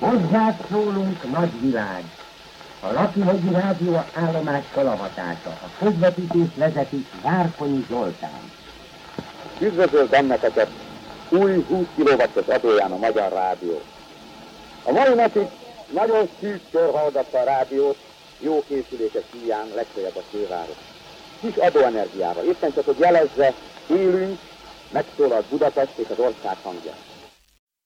Hozzát szólunk, nagyvilág! A Lapihegyi Rádió állomás kalavatása. A közvetítést vezeti Várkonyi Zoltán. Üdvözöl benneteket új 20 kW-os adóján a Magyar Rádió. A mai napig nagyon szűk kör hallgatta a rádiót, jó készülékek hiány, legfeljebb a főváros. Kis adóenergiával, éppen csak, hogy jelezze, élünk, megszólalt Budapest és az ország hangja.